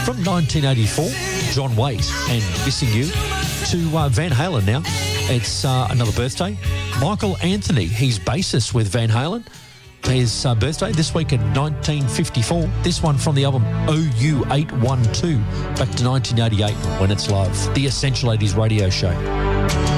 From 1984, John Waite and Missing You, to Van Halen now. It's another birthday. Michael Anthony, he's bassist with Van Halen. His birthday this week in 1954. This one from the album OU812, back to 1988, When It's Love. The Essential 80s radio show.